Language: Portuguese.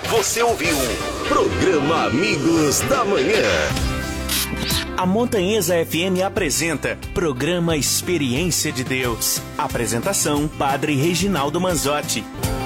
Você ouviu Programa Amigos da Manhã. A Montanhesa FM apresenta Programa Experiência de Deus. Apresentação: Padre Reginaldo Manzotti.